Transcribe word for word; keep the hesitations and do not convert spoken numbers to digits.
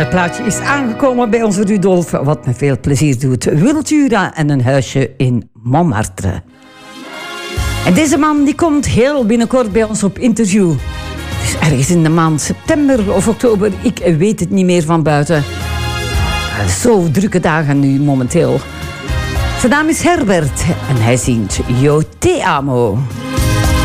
het plaatje is aangekomen bij onze Rudolf, wat me veel plezier doet. Wiltura en een huisje in Montmartre. En deze man die komt heel binnenkort bij ons op interview. Dus ergens in de maand september of oktober, ik weet het niet meer van buiten. Zo drukke dagen nu momenteel. Zijn naam is Herbert en hij zingt Yo te amo.